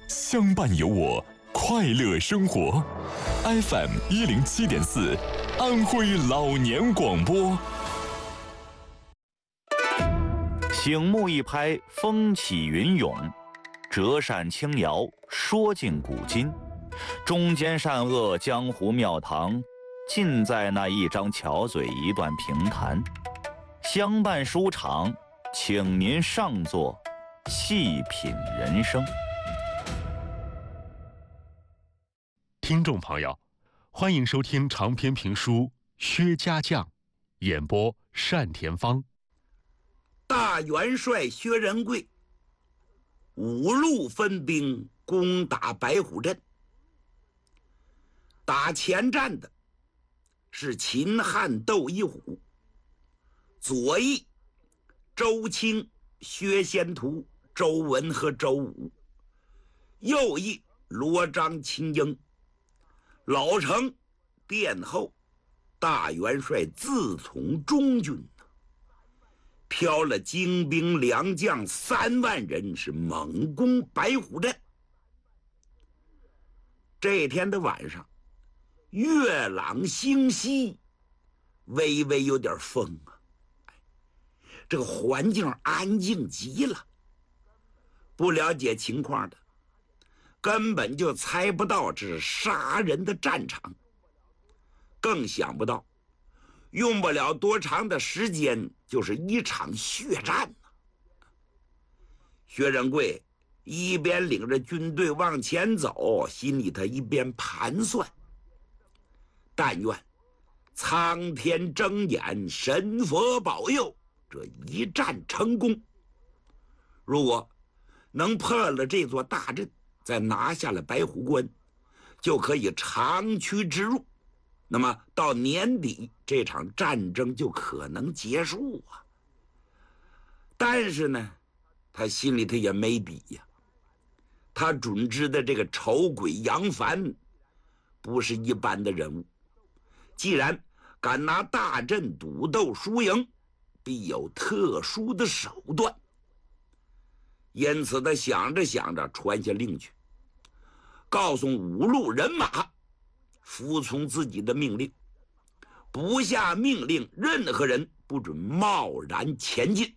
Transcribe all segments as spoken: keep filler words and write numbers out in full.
相伴有我，快乐生活。F M 一零七点四，安徽老年广播。 醒目一拍，风起云涌；折扇轻摇，说尽古今。中间善恶，江湖庙堂，尽在那一张巧嘴，一段评弹。相伴书场，请您上座，细品人生。 听众朋友，欢迎收听长篇评书《薛家将》，演播单田芳。 大元帅薛仁贵五路分兵攻打白虎镇。打前站的是秦汉窦一虎，左翼周清、薛仙图、周文和周武，右翼罗章、秦英。老成殿后，大元帅自从中军，飘了精兵良将三万人，是猛攻白虎镇。这天的晚上，月朗星稀，微微有点风啊，这个环境安静极了。不了解情况的根本就猜不到这是杀人的战场，更想不到用不了多长的时间就是一场血战呢。薛仁贵一边领着军队往前走，心里他一边盘算，但愿苍天睁眼，神佛保佑，这一战成功。如果能破了这座大阵，再拿下了白虎关，就可以长驱直入，那么到年底这场战争就可能结束啊。但是呢，他心里他也没底呀。他准知的这个丑鬼杨凡不是一般的人物，既然敢拿大阵赌斗输赢，必有特殊的手段。因此他想着想着，传下令去，告诉五路人马服从自己的命令，不下命令，任何人不准贸然前进。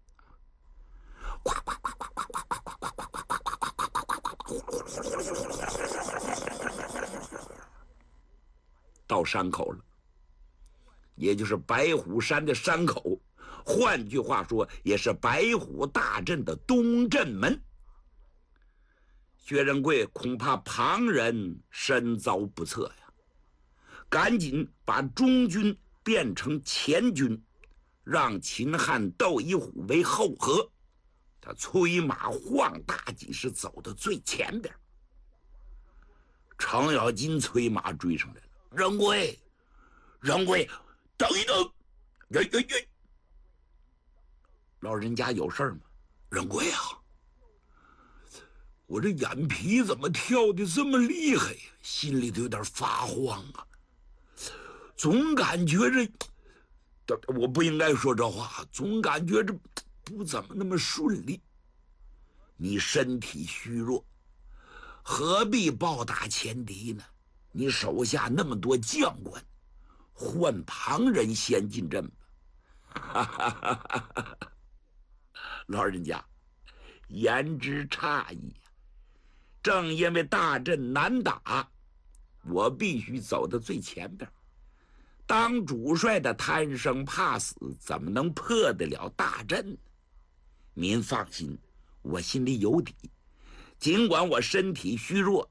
到山口了，也就是白虎山的山口，换句话说，也是白虎大阵的东阵门。薛仁贵恐怕旁人深遭不测呀，赶紧把中军变成前军，让秦汉窦一虎为后合。他催马晃大戟，是走到最前边。程咬金催马追上来了，仁贵，仁贵，等一等，哎哎哎，老人家有事吗？仁贵啊，我这眼皮怎么跳得这么厉害呀？心里头有点发慌啊，总感觉这，我不应该说这话，总感觉这不怎么那么顺利。你身体虚弱，何必暴打前敌呢？你手下那么多将官，换旁人先进阵吧。老人家言之诧异，正因为大阵难打，我必须走到最前边。当主帅的贪生怕死，怎么能破得了大阵呢？您放心，我心里有底，尽管我身体虚弱，